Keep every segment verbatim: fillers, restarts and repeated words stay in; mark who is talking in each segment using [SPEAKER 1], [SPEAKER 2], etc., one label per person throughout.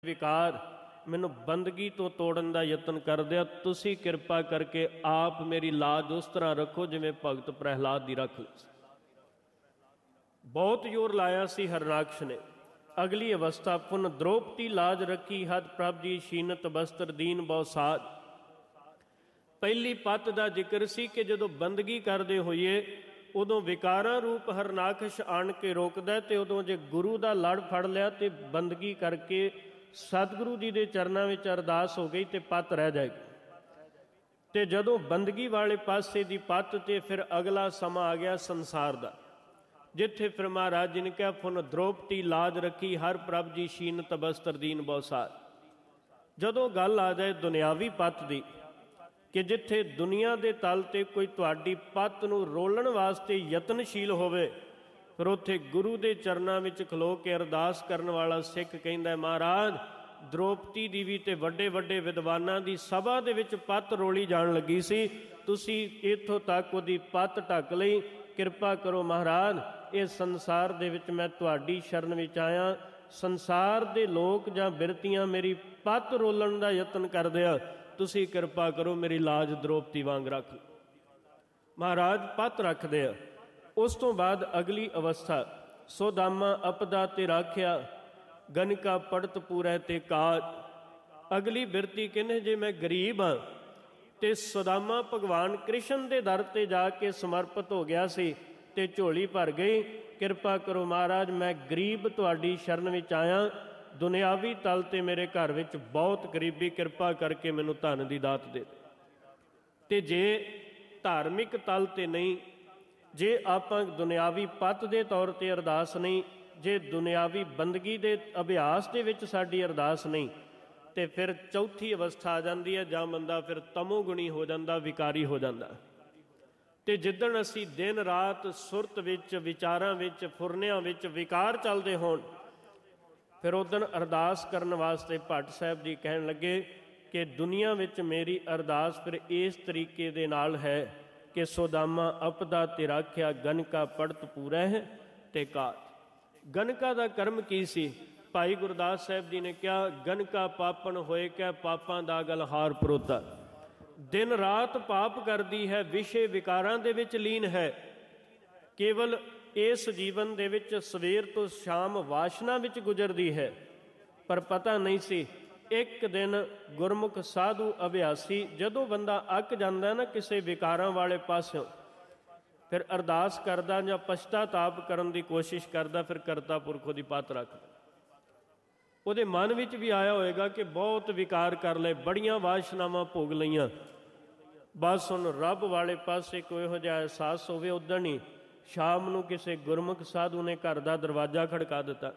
[SPEAKER 1] विकार मैनू बंदगी तो तोड़न का यतन कर दिया। तुसी कृपा करके आप मेरी लाज उस तरह रखो जिवें भगत प्रहलाद दी रख ली। बहुत जोर लाया सी हरनाक्ष ने। अगली अवस्था पुन द्रौपदी लाज रखी हद प्रभ जी शीनत वस्त्र दीन बहु साज। पहली पत का जिक्र सी कि जदों बंदगी करते होइए उदों विकारां रूप हरनाकश आण के रोकदा ते उदों जे गुरु का लड़ फड़ लिया तो बंदगी करके सतगुरु जी के चरणों में अरदास हो गई तो पत रह जाएगी। तो जदों बंदगी वाले पासे की पत तो फिर अगला समा आ गया संसार का, जिथे फिर महाराज जी ने कहा पुन द्रौपदी लाज रखी हर प्रभ जी शीनत वस्त्र दीन बहु साज। जदों गल आ जाए दुनियावी पत की कि जिथे दुनिया के तल ते कोई तुहाडी पत नूं रोलण वास्ते यतनशील होवे, फिर उत्थे गुरु के चरणों में खलो के अरदास करने वाला सिख कहंदा महाराज द्रौपदी दी भी ते वड्डे वड्डे विद्वानां दी सभा दे विच पत रोली जाण लगी सी, तुसी इत्थों तक उहदी पत ढक लई। किरपा करो महाराज, इस संसार दे विच मैं तुहाडी शरण विच आया, संसार दे लोक जां बिरतियां मेरी पत रोलण दा यतन करदे आ, तुसी किरपा करो मेरी लाज द्रौपदी वांग रख। महाराज पत रखदे आ। उस तो बाद अगली अवस्था सोदामा अपदा ते राख्या गणिका पड़त पूरै ते काज। अगली बिरती कहने जे मैं गरीब हाँ ते सोदामा भगवान कृष्ण के दर ते जाके समर्पित हो गया सी ते झोली भर गई। किरपा करो महाराज मैं गरीब तुहाडी शरण विच आया, दुनियावी तल ते मेरे घर विच बहुत गरीबी, किरपा करके मैनू धन की दात दे। ते जे धार्मिक तल ते नहीं, जे आपां दुनियावी पत दे तौर ते अरदास नहीं, जे दुनियावी बंदगी दे अभ्यास दे विच साडी अरदास नहीं, तो फिर चौथी अवस्था आ जाती है जां बंदा फिर तमोगुणी हो जाता, विकारी हो जाता। तो जिदण असी दिन रात सुरत विच विचारां विच फुरनियां विच विकार चलते होण, फिर उदण अरदास करन वास्ते भट्ट साहब जी कहण लगे कि दुनिया विच मेरी अरदास फिर इस तरीके दे नाल है कि सोदामा अपदा ते राख्या गणका पड़त पूरै है ते काज। गणका का कर्म की सी? भाई गुरदास साहब जी ने कहा गणका पापन होए कै पापां दा गलहार परोता। दिन रात पाप करदी है, विषे विकारां दे विच लीन है। केवल इस जीवन दे विच सवेर तो शाम वासना विच गुजरदी है, पर पता नहीं सी एक दिन गुरमुख साधु अभ्यासी जदों बंदा अक जाता ना किसी विकारां वाले पासों, फिर अरदास करदा जां पश्चाताप करन दी कोशिश करदा, फिर करता पुरख दी पत रख। उहदे मन विच भी आया होएगा कि बहुत विकार कर ले, बड़ियां वासनावां भोग लईआं, बस हुण रब वाले पासे कोई इहो जिहा एहसास होवे। उदण ही शाम नूं किसी गुरमुख साधु ने घर का दरवाजा खड़का दिता।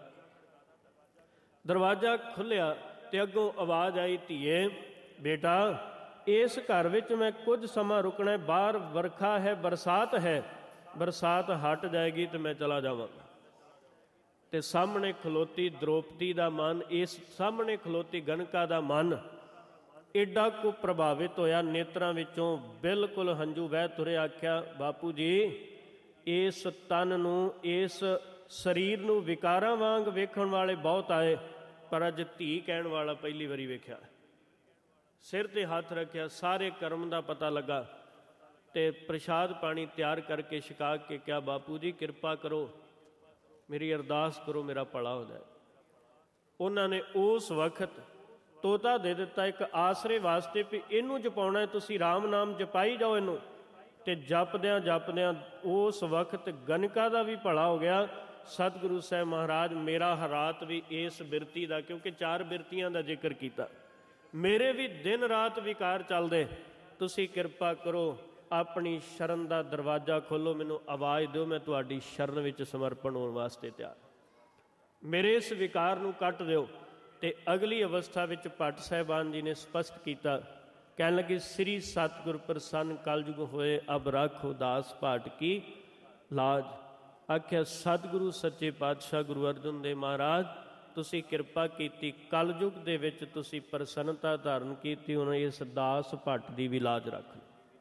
[SPEAKER 1] दरवाजा खुलिया ते अगों आवाज़ आई, धीए बेटा इस घर विच मैं कुछ समा रुकना है, बाहर वरखा है, बरसात है, बरसात हट जाएगी तो मैं चला जावांगा। ते सामने खलोती द्रौपदी का मन, इस सामने खलोती गणका का मन एडा को प्रभावित होया, नेत्रां विचों बिल्कुल हंझू वह तुरे। आख्या बापू जी इस तन नूं इस शरीर नूं विकारां वांग वेखण वाले बहुत आए, पर अज धी कहण वाला पहली वारी वेख्या। सिर ते हथ रखिया, सारे कर्म का पता लगा, ते प्रसाद पानी तैयार करके छका के क्या बापू जी कृपा करो मेरी अरदास करो, मेरा भला हो जाए। उन्होंने उस वक्त तोता दे दिता एक आसरे वास्ते भी इनू जपाउणा है, तुसी राम नाम जपाई जाओ इनू। ते जपद्यां जपद्यां उस वक्त गणका का भी भला हो गया। सतगुरु साहब महाराज मेरा हरात भी इस बिरती का, क्योंकि चार बिरतियां का जिक्र किया, मेरे भी दिन रात विकार चलते, तुसी कृपा करो अपनी शरण का दरवाजा खोलो, मैनू आवाज़ दो, मैं तुहाडी शरण विच समर्पण होने वास्ते तैयार, मेरे इस विकार नूं कट दिओ। ते अगली अवस्था विच भट्ट साहिबान जी ने स्पष्ट किया, कहने लगे श्री सतगुर प्रसन्न कलयुग होए अब राखो दास भाट की लाज। आख्या सतगुरु सच्चे पातशाह गुरु अर्जन देव महाराज तुसी कृपा कीती, कलयुग दे विच तुसी प्रसन्नता धारण कीती, हुण इस दास भट्ट दी भी लाज रख।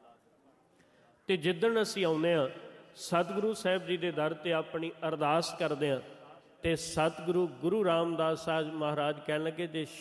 [SPEAKER 1] ते जिदण असीं आउंदे आ सतगुरु साहिब जी दे दर ते अपनी अरदास करदे आ, ते सतगुरु गुरु रामदास महाराज कहन लगे जे